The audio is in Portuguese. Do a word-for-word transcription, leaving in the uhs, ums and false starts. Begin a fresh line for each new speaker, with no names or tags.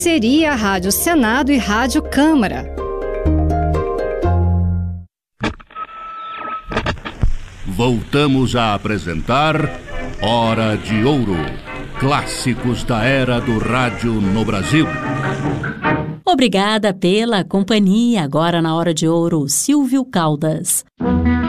Seria a Rádio Senado e Rádio Câmara.
Voltamos a apresentar Hora de Ouro. Clássicos da era do rádio no Brasil.
Obrigada pela companhia. Agora na Hora de Ouro, Silvio Caldas.